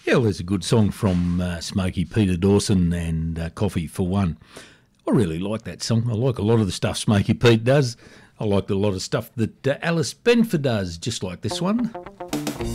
Yeah, well, there's a good song from Smokey Peter Dawson and Coffee for One. I really like that song. I like a lot of the stuff Smokey Pete does. I like a lot of stuff that Alice Benford does, just like this one.